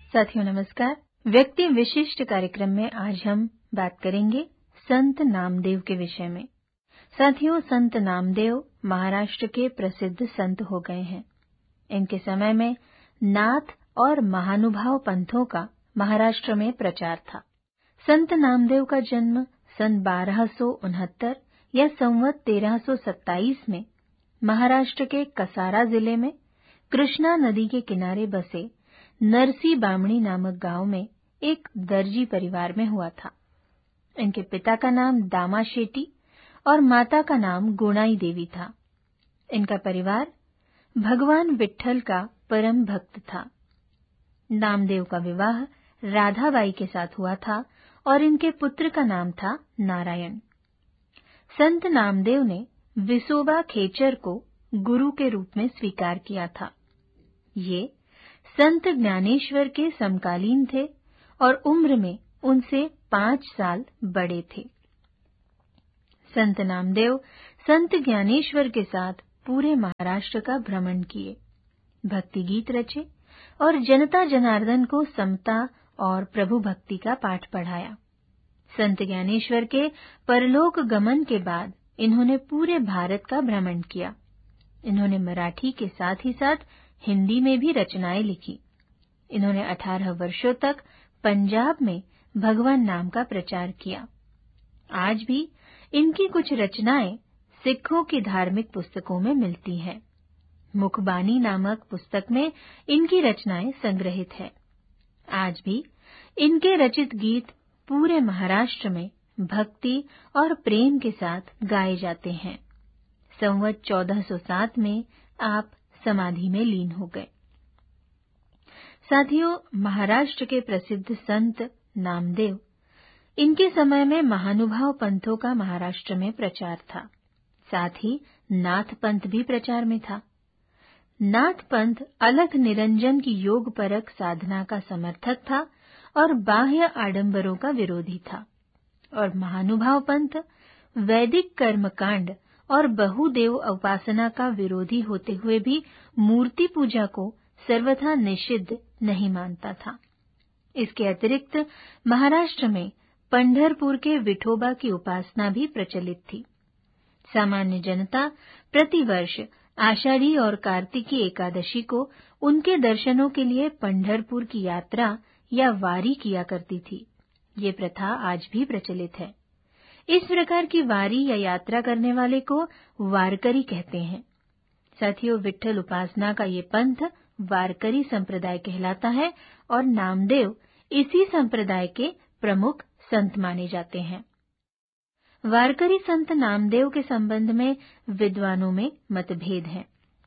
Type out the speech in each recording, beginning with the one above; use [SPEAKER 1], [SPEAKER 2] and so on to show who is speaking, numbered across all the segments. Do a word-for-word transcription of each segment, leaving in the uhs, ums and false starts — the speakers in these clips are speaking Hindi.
[SPEAKER 1] साथियों नमस्कार। व्यक्ति विशिष्ट कार्यक्रम में आज हम बात करेंगे संत नामदेव के विषय में। साथियों, संत नामदेव महाराष्ट्र के प्रसिद्ध संत हो गए हैं। इनके समय में नाथ और महानुभाव पंथों का महाराष्ट्र में प्रचार था। संत नामदेव का जन्म सन बारह सौ उनहत्तर या संवत तेरह सौ सत्ताईस में महाराष्ट्र के कसारा जिले में कृष्णा नदी के किनारे बसे नरसी बामणी नामक गांव में एक दर्जी परिवार में हुआ था। इनके पिता का नाम दामा शेट्टी और माता का नाम गुणाई देवी था। इनका परिवार भगवान विट्ठल का परम भक्त था। नामदेव का विवाह राधाबाई के साथ हुआ था और इनके पुत्र का नाम था नारायण। संत नामदेव ने विसोबा खेचर को गुरु के रूप में स्वीकार किया था। ये संत ज्ञानेश्वर के समकालीन थे और उम्र में उनसे पांच साल बड़े थे। संत नामदेव संत ज्ञानेश्वर के साथ पूरे महाराष्ट्र का भ्रमण किए, भक्ति गीत रचे और जनता जनार्दन को समता और प्रभु भक्ति का पाठ पढ़ाया। संत ज्ञानेश्वर के परलोक गमन के बाद इन्होंने पूरे भारत का भ्रमण किया। इन्होंने मराठी के साथ ही साथ हिंदी में भी रचनाएं लिखी। इन्होंने अठारह वर्षों तक पंजाब में भगवान नाम का प्रचार किया। आज भी इनकी कुछ रचनाएं सिखों की धार्मिक पुस्तकों में मिलती हैं। मुखबानी नामक पुस्तक में इनकी रचनाएं संग्रहित है। आज भी इनके रचित गीत पूरे महाराष्ट्र में भक्ति और प्रेम के साथ गाए जाते हैं। संवत चौदह सौ सात में आप समाधि में लीन हो गए। साथियों, महाराष्ट्र के प्रसिद्ध संत नामदेव, इनके समय में महानुभाव पंथों का महाराष्ट्र में प्रचार था। साथ ही नाथ पंथ भी प्रचार में था। नाथ पंथ अलख निरंजन की योग परक साधना का समर्थक था और बाह्य आडंबरों का विरोधी था। और महानुभाव पंथ वैदिक कर्मकांड और बहुदेव उपासना का विरोधी होते हुए भी मूर्ति पूजा को सर्वथा निषिद्ध नहीं मानता था। इसके अतिरिक्त महाराष्ट्र में पंढरपुर के विठोबा की उपासना भी प्रचलित थी। सामान्य जनता प्रतिवर्ष आषाढ़ी और कार्तिकी एकादशी को उनके दर्शनों के लिए पंढरपुर की यात्रा या वारी किया करती थी। ये प्रथा आज भी प्रचलित है। इस प्रकार की वारी या यात्रा करने वाले को वारकरी कहते हैं। साथियों, विट्ठल उपासना का ये पंथ वारकरी संप्रदाय कहलाता है और नामदेव इसी संप्रदाय के प्रमुख संत माने जाते हैं। वारकरी संत नामदेव के संबंध में विद्वानों में मतभेद है।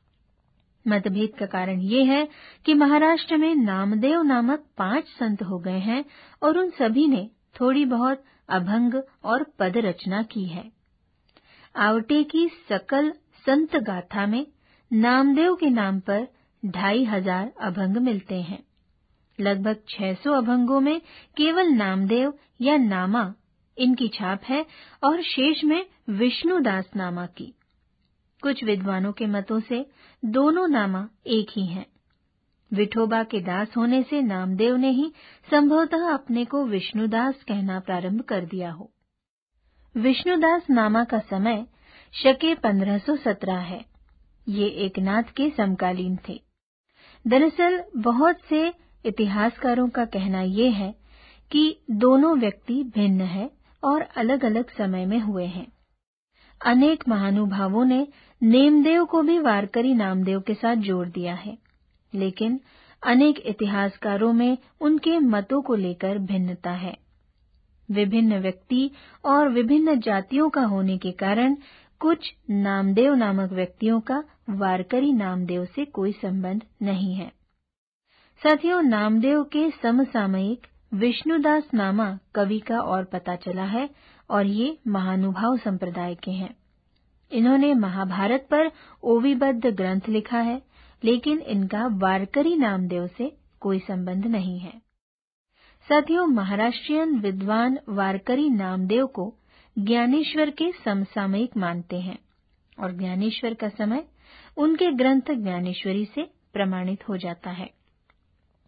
[SPEAKER 1] मतभेद का कारण ये है कि महाराष्ट्र में नामदेव नामक पांच संत हो गए हैं और उन सभी ने थोड़ी बहुत अभंग और पद रचना की है। आवटे की सकल संत गाथा में नामदेव के नाम पर ढाई हजार अभंग मिलते हैं। लगभग छह सौ अभंगों में केवल नामदेव या नामा इनकी छाप है और शेष में विष्णुदास नामा की। कुछ विद्वानों के मतों से दोनों नामा एक ही हैं। विठोबा के दास होने से नामदेव ने ही संभवतः अपने को विष्णुदास कहना प्रारंभ कर दिया हो। विष्णुदास नामा का समय शके पंद्रह सौ सत्रह है। ये एकनाथ के समकालीन थे। दरअसल बहुत से इतिहासकारों का कहना ये है कि दोनों व्यक्ति भिन्न हैं और अलग-अलग समय में हुए हैं। अनेक महानुभावों ने नेमदेव को भी वारकरी नामदेव के साथ जोड़ दिया है, लेकिन अनेक इतिहासकारों में उनके मतों को लेकर भिन्नता है। विभिन्न व्यक्ति और विभिन्न जातियों का होने के कारण कुछ नामदेव नामक व्यक्तियों का वारकरी नामदेव से कोई संबंध नहीं है। साथियों, नामदेव के समसामयिक विष्णुदास नामा कवि का और पता चला है और ये महानुभाव संप्रदाय के हैं। इन्होंने महाभारत पर ओविबद्ध ग्रंथ लिखा है, लेकिन इनका वारकरी नामदेव से कोई संबंध नहीं है। साथियों, महाराष्ट्रियन विद्वान वारकरी नामदेव को ज्ञानेश्वर के समसामयिक मानते हैं और ज्ञानेश्वर का समय उनके ग्रंथ ज्ञानेश्वरी से प्रमाणित हो जाता है।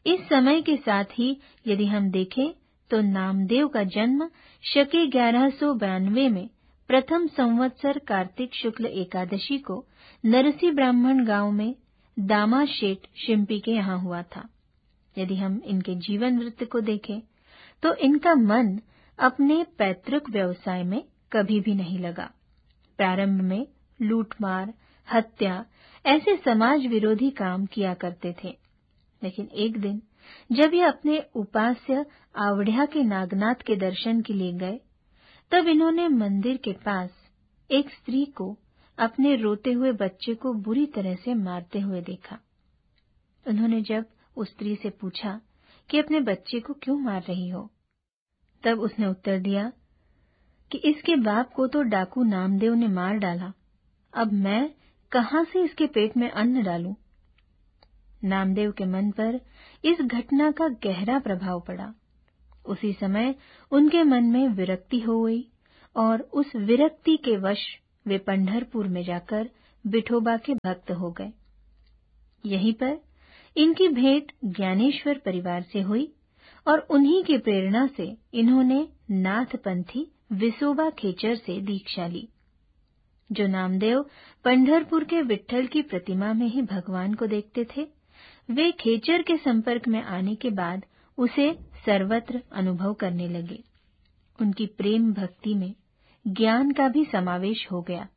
[SPEAKER 1] इस समय के साथ ही यदि हम देखें तो नामदेव का जन्म शके ग्यारह सौ बानवे में प्रथम संवत्सर कार्तिक शुक्ल एकादशी को नरसी ब्राह्मण गांव में दामा शेठ शिंपी के यहाँ हुआ था। यदि हम इनके जीवन वृत्त को देखें तो इनका मन अपने पैतृक व्यवसाय में कभी भी नहीं लगा। प्रारंभ में लूटमार, हत्या ऐसे समाज विरोधी काम किया करते थे, लेकिन एक दिन जब ये अपने उपास्य आवढ़िया के नागनाथ के दर्शन के लिए गए, तब इन्होंने मंदिर के पास एक स्त्री को अपने रोते हुए बच्चे को बुरी तरह से मारते हुए देखा। उन्होंने जब उस स्त्री से पूछा कि अपने बच्चे को क्यों मार रही हो, तब उसने उत्तर दिया कि इसके बाप को तो डाकू नामदेव ने मार डाला, अब मैं कहां से इसके पेट में अन्न डालूं। नामदेव के मन पर इस घटना का गहरा प्रभाव पड़ा। उसी समय उनके मन में विरक्ति हो गई और उस विरक्ति के वश वे पंढरपुर में जाकर विठोबा के भक्त हो गए। यहीं पर इनकी भेंट ज्ञानेश्वर परिवार से हुई और उन्हीं की प्रेरणा से इन्होंने नाथपंथी विसोबा खेचर से दीक्षा ली। जो नामदेव पंढरपुर के विट्ठल की प्रतिमा में ही भगवान को देखते थे, वे खेचर के संपर्क में आने के बाद उसे सर्वत्र अनुभव करने लगे। उनकी प्रेम भक्ति में ज्ञान का भी समावेश हो गया।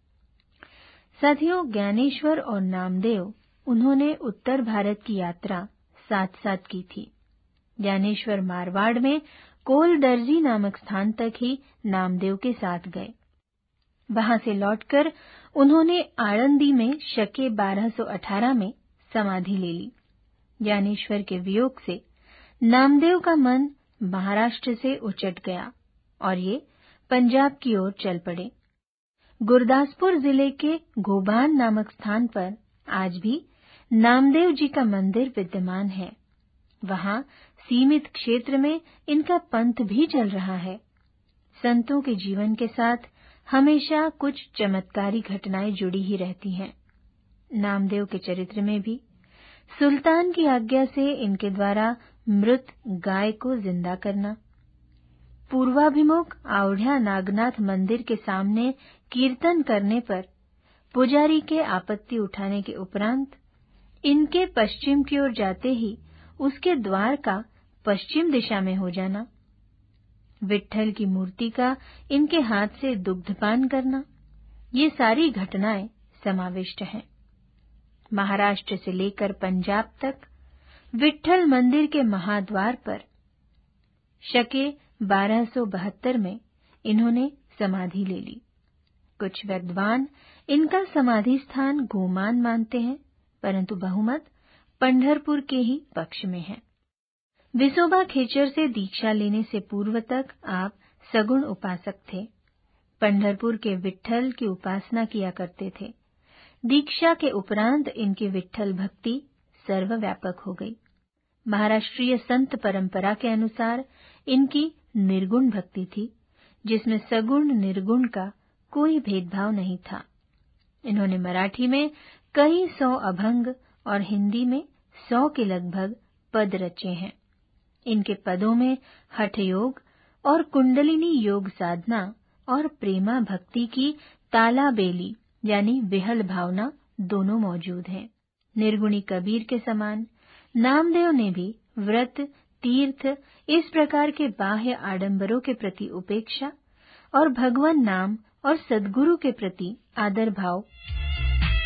[SPEAKER 1] साथियों, ज्ञानेश्वर और नामदेव उन्होंने उत्तर भारत की यात्रा साथ साथ की थी। ज्ञानेश्वर मारवाड़ में कोलदर्जी नामक स्थान तक ही नामदेव के साथ गए। वहां से लौटकर उन्होंने आळंदी में शके बारह सौ अठारह में समाधि ले ली। ज्ञानेश्वर के वियोग से नामदेव का मन महाराष्ट्र से उचट गया और ये पंजाब की ओर चल पड़े। गुरदासपुर जिले के घोबान नामक स्थान पर आज भी नामदेव जी का मंदिर विद्यमान है। वहां सीमित क्षेत्र में इनका पंथ भी चल रहा है। संतों के जीवन के साथ हमेशा कुछ चमत्कारी घटनाएं जुड़ी ही रहती हैं। नामदेव के चरित्र में भी सुल्तान की आज्ञा से इनके द्वारा मृत गाय को जिंदा करना, पूर्वाभिमुख आवढ़िया नागनाथ मंदिर के सामने कीर्तन करने पर पुजारी के आपत्ति उठाने के उपरांत इनके पश्चिम की ओर जाते ही उसके द्वार का पश्चिम दिशा में हो जाना, विट्ठल की मूर्ति का इनके हाथ से दुग्धपान करना, ये सारी घटनाएं समाविष्ट हैं। महाराष्ट्र से लेकर पंजाब तक विट्ठल मंदिर के महाद्वार पर शके बारह सौ बहत्तर में इन्होंने समाधि ले ली। कुछ विद्वान इनका समाधि स्थान गोमान मानते हैं, परंतु बहुमत पंढरपुर के ही पक्ष में है। विसोबा खेचर से दीक्षा लेने से पूर्व तक आप सगुण उपासक थे। पंढरपुर के विट्ठल की उपासना किया करते थे। दीक्षा के उपरांत इनकी विट्ठल भक्ति सर्वव्यापक हो गई। महाराष्ट्रीय संत परंपरा के अनुसार इनकी निर्गुण भक्ति थी, जिसमें सगुण निर्गुण का कोई भेदभाव नहीं था। इन्होंने मराठी में कई सौ अभंग और हिंदी में सौ के लगभग पद रचे हैं। इनके पदों में हठ योग और कुंडलिनी योग साधना और प्रेमा भक्ति की तालाबेली यानी विहल भावना दोनों मौजूद हैं। निर्गुणी कबीर के समान नामदेव ने भी व्रत, तीर्थ इस प्रकार के बाह्य आडंबरों के प्रति उपेक्षा और भगवान नाम और सद्गुरु के प्रति आदर भाव